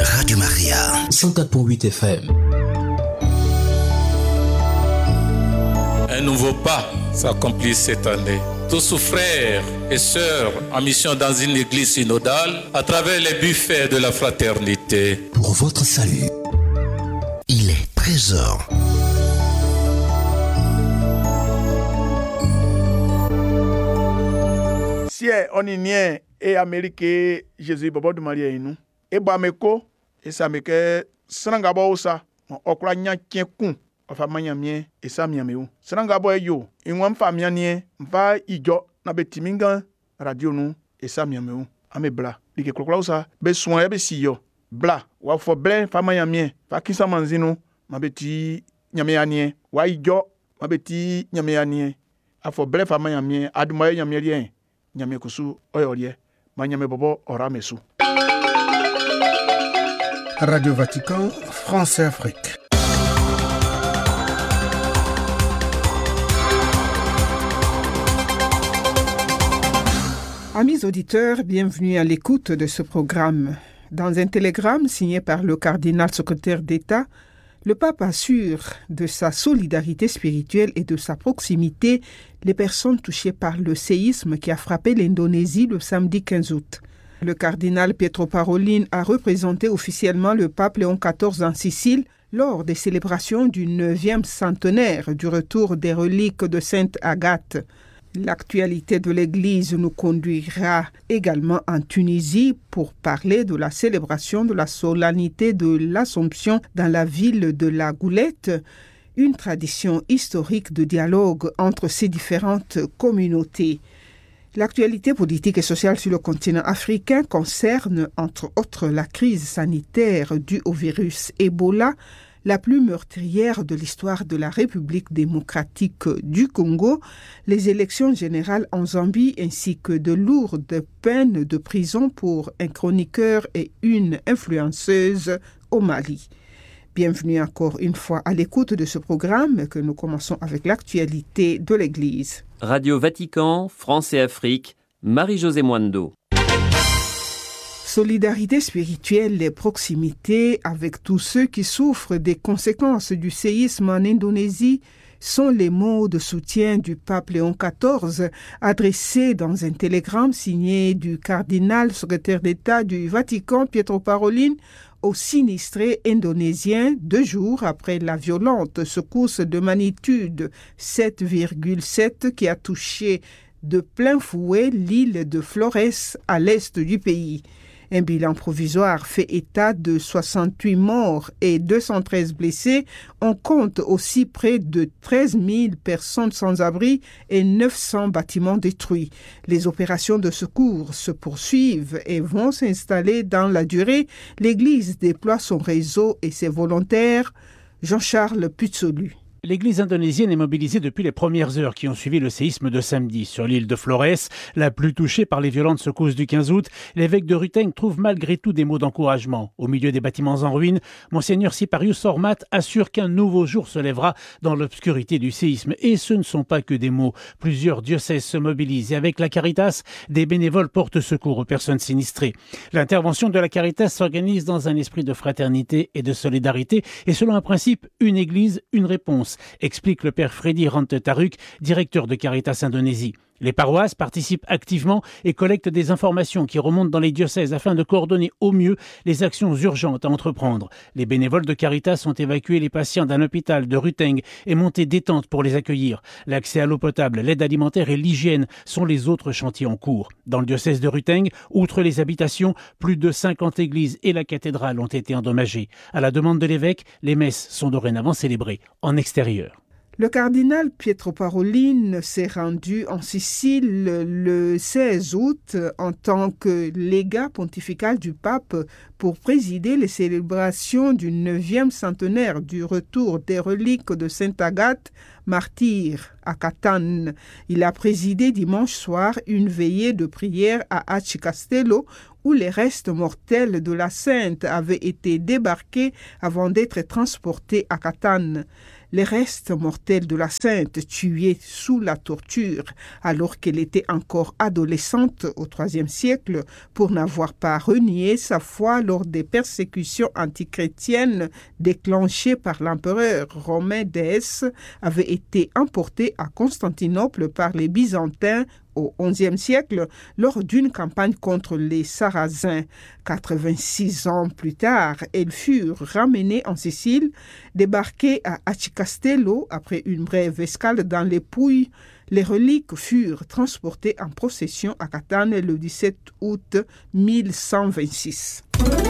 Radio Maria 104.8 FM. Un nouveau pas s'accomplit cette année. Tous frères et sœurs en mission dans une église synodale à travers les buffets de la fraternité. Pour votre salut, il est 13h. Si on est et Amérique Jésus Bobo de Maria inu e ba meko e sa meke sranga bo sa okla nya kienkun ofa manya mie e sa mia meu sranga bo yo inwam fa mia nie mfa ijo na betiminga radio nu e sa mia meu ame bla like klokla sa be soin e be siyo bla wa fo ble fa manya mie fa kisa manzinu ma beti nyame anie wa ijo ma beti nyame anie afo ble fa manya mie aduma nyame rien nyame kusu oyorie manyame bobo oramesu. Radio Vatican, France et Afrique. Amis auditeurs, bienvenue à l'écoute de ce programme. Dans un télégramme signé par le cardinal secrétaire d'État, le pape assure de sa solidarité spirituelle et de sa proximité les personnes touchées par le séisme qui a frappé l'Indonésie le samedi 15 août. Le cardinal Pietro Parolin a représenté officiellement le pape Léon XIV en Sicile lors des célébrations du 9e centenaire du retour des reliques de Sainte Agathe. L'actualité de l'Église nous conduira également en Tunisie pour parler de la célébration de la solennité de l'Assomption dans la ville de La Goulette, une tradition historique de dialogue entre ces différentes communautés. L'actualité politique et sociale sur le continent africain concerne, entre autres, la crise sanitaire due au virus Ebola, la plus meurtrière de l'histoire de la République démocratique du Congo, les élections générales en Zambie ainsi que de lourdes peines de prison pour un chroniqueur et une influenceuse au Mali. Bienvenue encore une fois à l'écoute de ce programme que nous commençons avec l'actualité de l'Église. Radio Vatican, France et Afrique, Marie-Josée Mwando. Solidarité spirituelle et proximité avec tous ceux qui souffrent des conséquences du séisme en Indonésie sont les mots de soutien du pape Léon XIV adressés dans un télégramme signé du cardinal secrétaire d'État du Vatican Pietro Parolin aux sinistrés indonésiens 2 jours après la violente secousse de magnitude 7,7 qui a touché de plein fouet l'île de Flores à l'est du pays. Un bilan provisoire fait état de 68 morts et 213 blessés. On compte aussi près de 13 000 personnes sans abri et 900 bâtiments détruits. Les opérations de secours se poursuivent et vont s'installer dans la durée. L'Église déploie son réseau et ses volontaires. Jean-Charles Puzzolu. L'église indonésienne est mobilisée depuis les premières heures qui ont suivi le séisme de samedi. Sur l'île de Flores, la plus touchée par les violentes secousses du 15 août, l'évêque de Ruteng trouve malgré tout des mots d'encouragement. Au milieu des bâtiments en ruine, Monseigneur Siparius Ormat assure qu'un nouveau jour se lèvera dans l'obscurité du séisme. Et ce ne sont pas que des mots. Plusieurs diocèses se mobilisent et avec la Caritas, des bénévoles portent secours aux personnes sinistrées. L'intervention de la Caritas s'organise dans un esprit de fraternité et de solidarité et selon un principe, une église, une réponse, explique le père Freddy Rantetaruk, directeur de Caritas Indonésie. Les paroisses participent activement et collectent des informations qui remontent dans les diocèses afin de coordonner au mieux les actions urgentes à entreprendre. Les bénévoles de Caritas ont évacué les patients d'un hôpital de Ruteng et monté des tentes pour les accueillir. L'accès à l'eau potable, l'aide alimentaire et l'hygiène sont les autres chantiers en cours. Dans le diocèse de Ruteng, outre les habitations, plus de 50 églises et la cathédrale ont été endommagées. À la demande de l'évêque, les messes sont dorénavant célébrées en extérieur. Le cardinal Pietro Parolin s'est rendu en Sicile le 16 août en tant que légat pontifical du pape pour présider les célébrations du 9e centenaire du retour des reliques de Sainte Agathe, martyr à Catane. Il a présidé dimanche soir une veillée de prière à Aci Castello où les restes mortels de la sainte avaient été débarqués avant d'être transportés à Catane. les restes mortels de la sainte tuée sous la torture alors qu'elle était encore adolescente au IIIe siècle pour n'avoir pas renié sa foi lors des persécutions antichrétiennes déclenchées par l'empereur romain Décès, avait été emportée à Constantinople par les Byzantins au XIe siècle lors d'une campagne contre les Sarrasins. 86 ans plus tard, elles furent ramenées en Sicile, débarquées à Acicastello après une brève escale dans les Pouilles. Les reliques furent transportées en procession à Catane le 17 août 1126.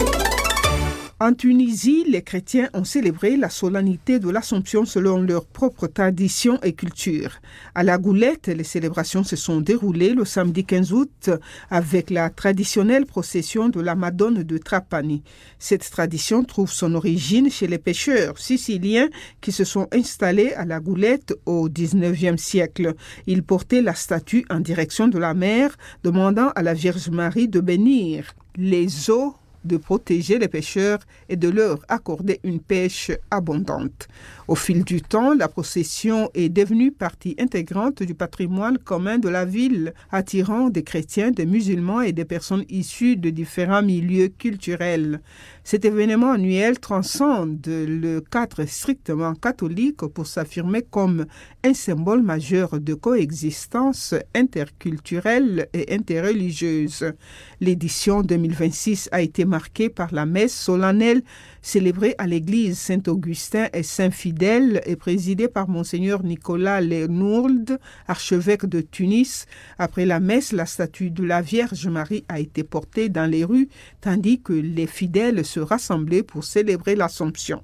En Tunisie, les chrétiens ont célébré la solennité de l'Assomption selon leurs propres traditions et cultures. À la Goulette, les célébrations se sont déroulées le samedi 15 août avec la traditionnelle procession de la Madone de Trapani. Cette tradition trouve son origine chez les pêcheurs siciliens qui se sont installés à la Goulette au XIXe siècle. Ils portaient la statue en direction de la mer, demandant à la Vierge Marie de bénir les eaux, de protéger les pêcheurs et de leur accorder une pêche abondante. Au fil du temps, la procession est devenue partie intégrante du patrimoine commun de la ville, attirant des chrétiens, des musulmans et des personnes issues de différents milieux culturels. Cet événement annuel transcende le cadre strictement catholique pour s'affirmer comme un symbole majeur de coexistence interculturelle et interreligieuse. L'édition 2026 a été marquée par la messe solennelle célébrée à l'église Saint-Augustin et Saint-Fidèle et présidée par Monseigneur Nicolas Lenourde, archevêque de Tunis. Après la messe, la statue de la Vierge Marie a été portée dans les rues, tandis que les fidèles se rassemblaient pour célébrer l'Assomption.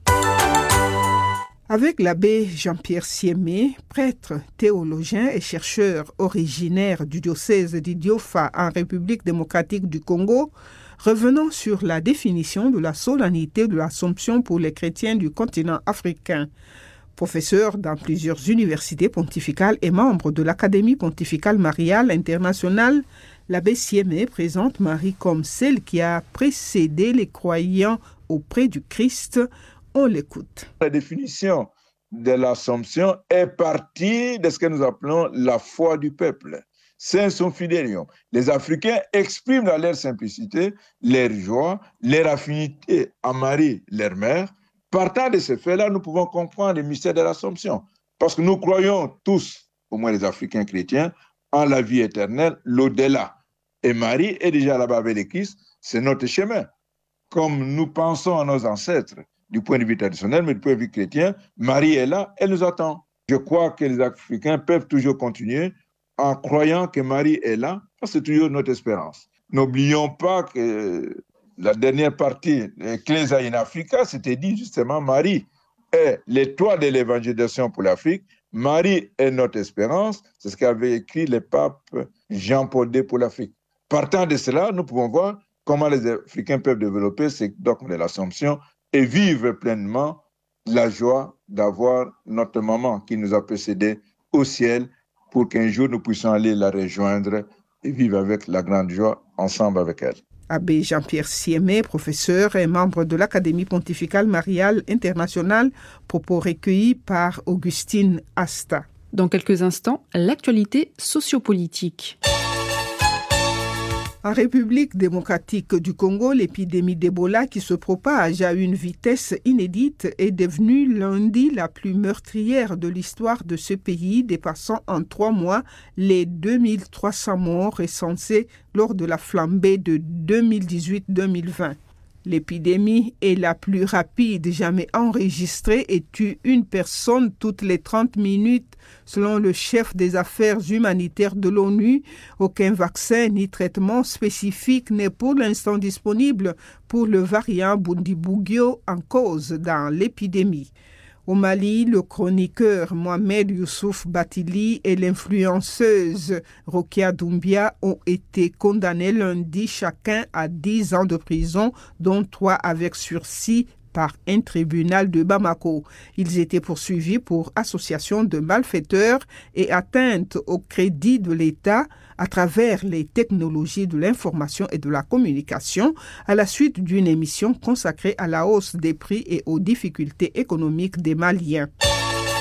Avec l'abbé Jean-Pierre Siémé, prêtre, théologien et chercheur originaire du diocèse d'Idiofa en République démocratique du Congo, revenons sur la définition de la solennité de l'Assomption pour les chrétiens du continent africain. Professeur dans plusieurs universités pontificales et membre de l'Académie pontificale mariale internationale, l'abbé Siémé présente Marie comme celle qui a précédé les croyants auprès du Christ. On l'écoute. La définition de l'Assomption est partie de ce que nous appelons la foi du peuple. Saint son fidélion. Les Africains expriment dans leur simplicité leur joie, leur affinité à Marie, leur mère. Partant de ce fait-là, nous pouvons comprendre le mystère de l'Assomption. Parce que nous croyons tous, au moins les Africains chrétiens, en la vie éternelle, l'au-delà. Et Marie est déjà là-bas avec le Christ, c'est notre chemin. Comme nous pensons à nos ancêtres, du point de vue traditionnel, mais du point de vue chrétien, Marie est là, elle nous attend. Je crois que les Africains peuvent toujours continuer en croyant que Marie est là, parce que c'est toujours notre espérance. N'oublions pas que la dernière partie de l'Ecclesia in Africa, c'était dit justement Marie est l'étoile de l'évangélisation pour l'Afrique, Marie est notre espérance, c'est ce qu'avait écrit le pape Jean-Paul II pour l'Afrique. Partant de cela, nous pouvons voir comment les Africains peuvent développer ce dogme de l'Assomption et vivre pleinement la joie d'avoir notre maman qui nous a précédés au ciel pour qu'un jour nous puissions aller la rejoindre et vivre avec la grande joie ensemble avec elle. Abbé Jean-Pierre Siémé, professeur et membre de l'Académie pontificale mariale internationale, propos recueillis par Augustine Asta. Dans quelques instants, l'actualité sociopolitique. En République démocratique du Congo, l'épidémie d'Ebola qui se propage à une vitesse inédite est devenue lundi la plus meurtrière de l'histoire de ce pays, dépassant en 3 mois les 2300 morts recensés lors de la flambée de 2018-2020. L'épidémie est la plus rapide jamais enregistrée et tue une personne toutes les 30 minutes, selon le chef des affaires humanitaires de l'ONU. Aucun vaccin ni traitement spécifique n'est pour l'instant disponible pour le variant Bundibugyo en cause dans l'épidémie. Au Mali, le chroniqueur Mohamed Youssouf Batili et l'influenceuse Rokia Doumbia ont été condamnés lundi chacun à 10 ans de prison, dont 3 avec sursis par un tribunal de Bamako. Ils étaient poursuivis pour association de malfaiteurs et atteinte au crédit de l'État à travers les technologies de l'information et de la communication à la suite d'une émission consacrée à la hausse des prix et aux difficultés économiques des Maliens.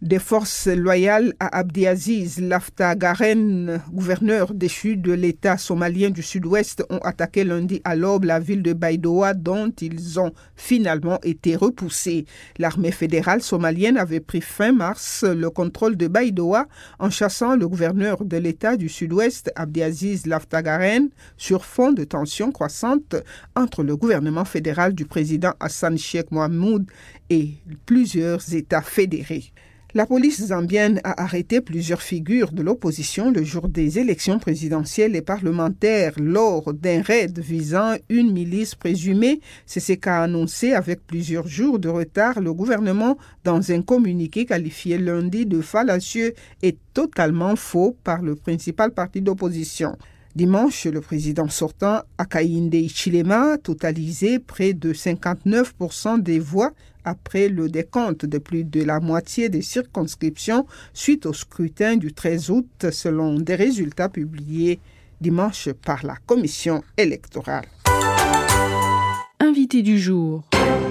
Des forces loyales à Abdiaziz Laftagaren, gouverneur déchu de l'État somalien du Sud-Ouest, ont attaqué lundi à l'aube la ville de Baidoa, dont ils ont finalement été repoussés. L'armée fédérale somalienne avait pris fin mars le contrôle de Baidoa en chassant le gouverneur de l'État du Sud-Ouest, Abdiaziz Laftagaren, sur fond de tensions croissantes entre le gouvernement fédéral du président Hassan Sheikh Mohamud et plusieurs États fédérés. La police zambienne a arrêté plusieurs figures de l'opposition le jour des élections présidentielles et parlementaires lors d'un raid visant une milice présumée. C'est ce qu'a annoncé avec plusieurs jours de retard le gouvernement dans un communiqué qualifié lundi de fallacieux et totalement faux par le principal parti d'opposition. Dimanche, le président sortant, Hakainde Hichilema, totalisait près de 59% des voix après le décompte de plus de la moitié des circonscriptions suite au scrutin du 13 août, selon des résultats publiés dimanche par la commission électorale. Invité du jour.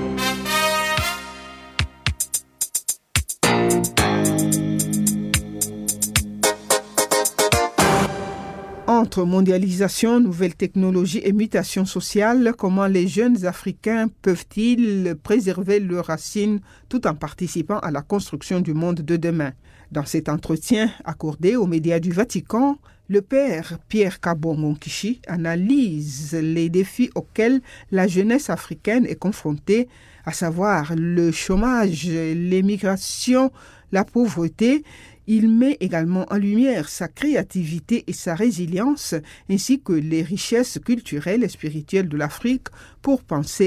Entre mondialisation, nouvelles technologies et mutations sociales, comment les jeunes Africains peuvent-ils préserver leurs racines tout en participant à la construction du monde de demain? Dans cet entretien accordé aux médias du Vatican, le père Pierre Kabongo-Kishi analyse les défis auxquels la jeunesse africaine est confrontée, à savoir le chômage, l'émigration, la pauvreté. Il met également en lumière sa créativité et sa résilience, ainsi que les richesses culturelles et spirituelles de l'Afrique pour penser